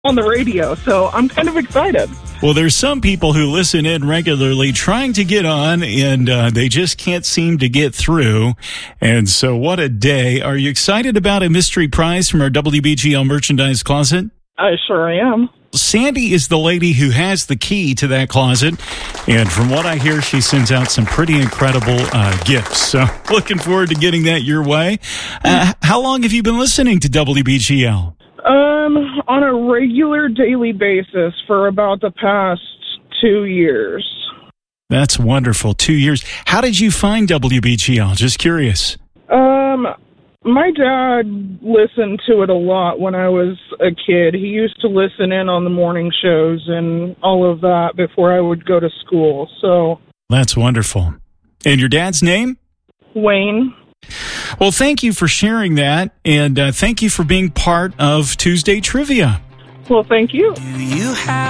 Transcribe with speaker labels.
Speaker 1: on the radio, so I'm kind of excited.
Speaker 2: Well, there's some people who listen in regularly trying to get on, and they just can't seem to get through. And so what a day. Are you excited about a mystery prize from our WBGL merchandise closet?
Speaker 1: I sure am.
Speaker 2: Sandy is the lady who has the key to that closet, and from what I hear, she sends out some pretty incredible gifts. So looking forward to getting that your way. How long have you been listening to WBGL?
Speaker 1: On a regular daily basis for about the past 2 years.
Speaker 2: That's wonderful. 2 years. How did you find WBGL? Just curious.
Speaker 1: My dad listened to it a lot when I was a kid. He used to listen in on the morning shows and all of that before I would go to school. So
Speaker 2: that's wonderful. And your dad's name?
Speaker 1: Wayne.
Speaker 2: Well, thank you for sharing that, and thank you for being part of Tuesday Trivia.
Speaker 1: Well, thank you.
Speaker 3: Do you have